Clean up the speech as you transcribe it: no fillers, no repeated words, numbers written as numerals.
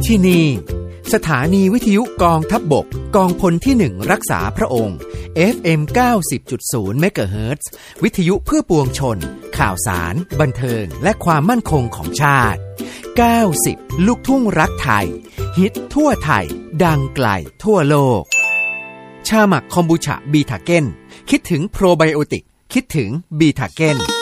ที่นี่สถานีวิทยุกองทัพบกกองพลที่1รักษาพระองค์ FM 90.0 เมกะเฮิรตซ์วิทยุเพื่อปวงชนข่าวสารบันเทิงและความมั่นคงของชาติ90ลูกทุ่งรักไทยฮิตทั่วไทยดังไกลทั่วโลกชาหมักคอมบูชาบีทาเก้นคิดถึงโปรไบโอติกคิดถึงบีทาเก้น